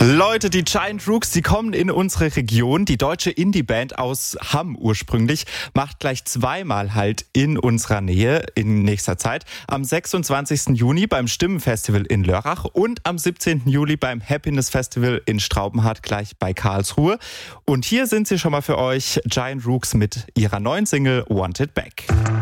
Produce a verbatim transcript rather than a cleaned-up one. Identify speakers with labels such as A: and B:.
A: Leute, die Giant Rooks, die kommen in unsere Region. Die deutsche Indie-Band aus Hamm ursprünglich macht gleich zweimal Halt in unserer Nähe in nächster Zeit. Am sechsundzwanzigsten Juni beim Stimmenfestival in Lörrach und am siebzehnten Juli beim Happiness Festival in Straubenhardt gleich bei Karlsruhe. Und hier sind sie schon mal für euch, Giant Rooks mit ihrer neuen Single Want It Back.